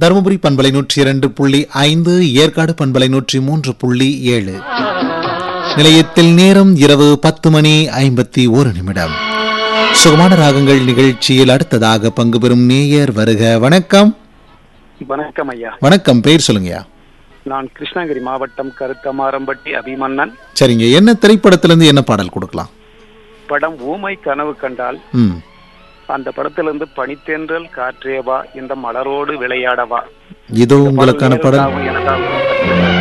தருமபுரி பண்பலை 102.5, ஏற்காடு பண்பலை 103.7. நிலையத்தில் நேரம் இரவு 10:51. சுகமான ராகங்கள் நிகழ்ச்சியில் அடுத்ததாக பங்கு பெறும் நேயர் வருக. வணக்கம். வணக்கம் ஐயா. வணக்கம். பெயர் சொல்லுங்கய்யா. நான் கிருஷ்ணகிரி மாவட்டம் கருத்தமாரம்பட்டி அபிமன்னன். சரிங்க, என்ன திரைப்படத்திலிருந்து என்ன பாடல் கொடுக்கலாம்? படம் ஊமை கனவு கண்டால். அந்த படத்திலிருந்து பனித்தேன்றல் காற்றேவா இந்த மலரோடு விளையாடவா. இதோ உங்களுக்கான படம்.